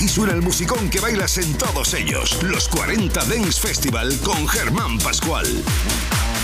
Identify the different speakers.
Speaker 1: suena el musicón que bailas en todos ellos. Los 40 Dance Festival con Germán Pascual.